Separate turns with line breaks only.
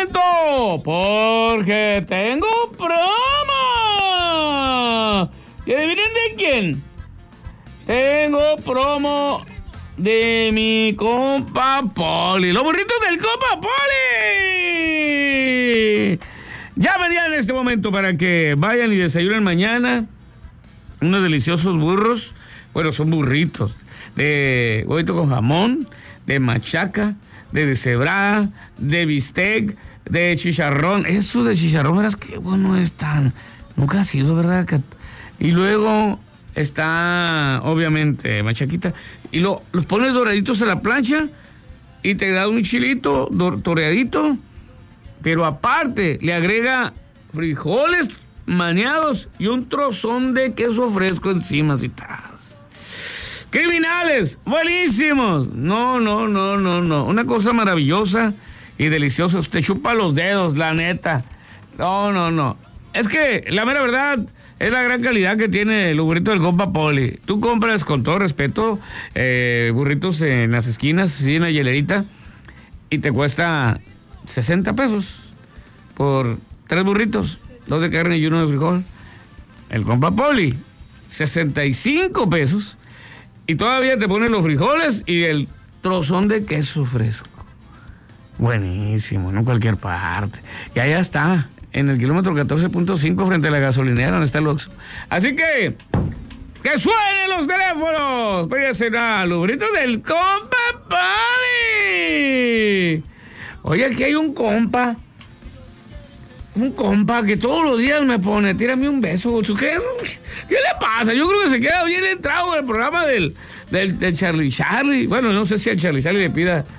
momento, porque tengo promo. ¿Y adivinen de quién? Tengo promo de mi compa Poli. Los burritos del compa Poli. Llamen ya en este momento para que vayan y desayunen mañana unos deliciosos burros. Bueno, son burritos de huevito con jamón, de machaca, de deshebrada, de bistec, de chicharrón. Eso de chicharrón, verás qué bueno están. Nunca ha sido, ¿verdad? Y luego está, obviamente, machaquita. Y los pones doraditos en la plancha y te da un chilito toreadito. Pero aparte, le agrega frijoles maneados y un trozón de queso fresco encima, así estás. ¡Criminales! ¡Buenísimos! No. Una cosa maravillosa y deliciosa. Usted chupa los dedos, la neta. No. Es que, la mera verdad, es la gran calidad que tiene el burrito del compa Poli. Tú compras, con todo respeto, burritos en las esquinas, así en la hielerita, y te cuesta 60 pesos por 3 burritos, 2 de carne y 1 de frijol. El compa Poli, 65 pesos, y todavía te ponen los frijoles y el trozón de queso fresco. Buenísimo, no en cualquier parte. Y allá está, en el kilómetro 14.5 frente a la gasolinera donde está el Oxxo. Así que suenen los teléfonos. Voy a cenar los burritos del compa Poli. Oye, aquí hay un compa que todos los días me pone, tírame un beso. ¿Qué le pasa? Yo creo que se queda bien entrado en el programa del Charlie. Bueno, no sé si al Charlie le pida